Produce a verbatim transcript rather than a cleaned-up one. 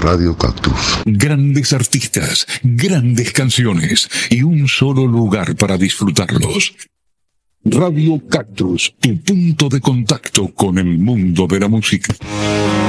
Radio Cactus. Grandes artistas, grandes canciones y un solo lugar para disfrutarlos. Radio Cactus, tu punto de contacto con el mundo de la música.